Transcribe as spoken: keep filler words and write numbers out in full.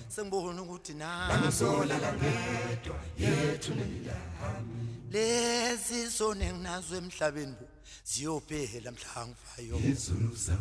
sengibona ukuthi na Angisolala ngedwa yethu nelami lezi sone nginazo emhlabeni ziyophela mhla ngifayo izulu